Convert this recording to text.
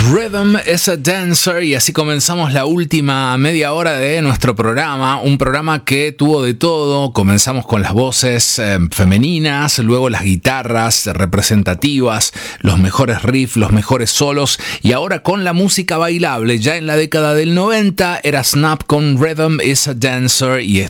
Rhythm is a Dancer, y así comenzamos la última media hora de nuestro programa, un programa que tuvo de todo. Comenzamos con las voces femeninas, luego las guitarras representativas, los mejores riffs, los mejores solos, y ahora con la música bailable. Ya en la década del 90 era Snap con Rhythm is a Dancer, y